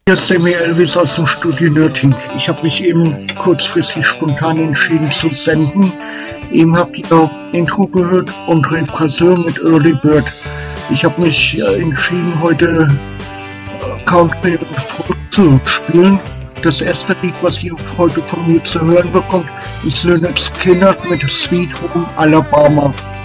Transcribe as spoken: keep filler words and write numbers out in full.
Hier ist der mir Elvis aus dem Studio Nürting. Ich habe mich eben kurzfristig spontan entschieden zu senden. Eben habt ihr auch Intro gehört und Represseur mit Early Bird. Ich habe mich äh, entschieden, heute äh, Country und Folk zu spielen. Das erste Lied, was ihr heute von mir zu hören bekommt, ist Lynyrd Skynyrd mit Sweet Home Alabama.